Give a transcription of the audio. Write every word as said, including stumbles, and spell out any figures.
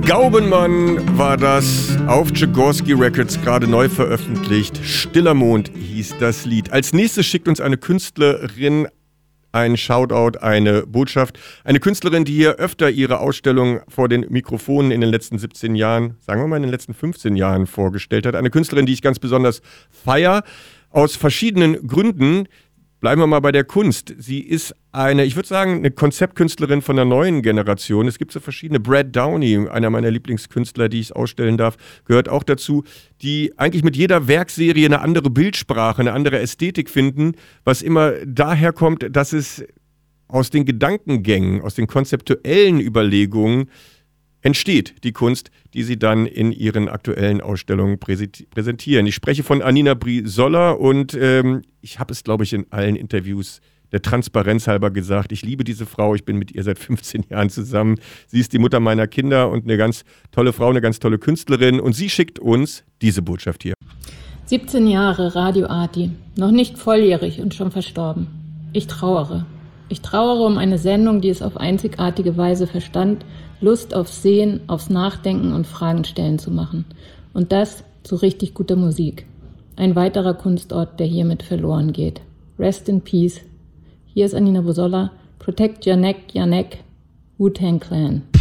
Gaubenmann war das, auf Tchaikovsky Records gerade neu veröffentlicht. Stiller Mond hieß das Lied. Als nächstes schickt uns eine Künstlerin ein Shoutout, eine Botschaft. Eine Künstlerin, die hier öfter ihre Ausstellung vor den Mikrofonen in den letzten siebzehn Jahren, sagen wir mal in den letzten fünfzehn Jahren vorgestellt hat. Eine Künstlerin, die ich ganz besonders feiere, aus verschiedenen Gründen. Bleiben wir mal bei der Kunst. Sie ist eine, ich würde sagen, eine Konzeptkünstlerin von der neuen Generation. Es gibt so verschiedene. Brad Downey, einer meiner Lieblingskünstler, die ich ausstellen darf, gehört auch dazu, die eigentlich mit jeder Werkserie eine andere Bildsprache, eine andere Ästhetik finden, was immer daher kommt, dass es aus den Gedankengängen, aus den konzeptuellen Überlegungen entsteht, die Kunst, die sie dann in ihren aktuellen Ausstellungen präsentieren. Ich spreche von Anina Brizola und ähm, ich habe es, glaube ich, in allen Interviews der Transparenz halber gesagt, ich liebe diese Frau, ich bin mit ihr seit fünfzehn Jahren zusammen. Sie ist die Mutter meiner Kinder und eine ganz tolle Frau, eine ganz tolle Künstlerin und sie schickt uns diese Botschaft hier. siebzehn Jahre Radio Arti, noch nicht volljährig und schon verstorben. Ich trauere. Ich trauere um eine Sendung, die es auf einzigartige Weise verstand, Lust aufs Sehen, aufs Nachdenken und Fragen stellen zu machen. Und das zu richtig guter Musik. Ein weiterer Kunstort, der hiermit verloren geht. Rest in Peace. Hier ist Anina Brizola. Protect your neck, your neck. Wu-Tang Clan.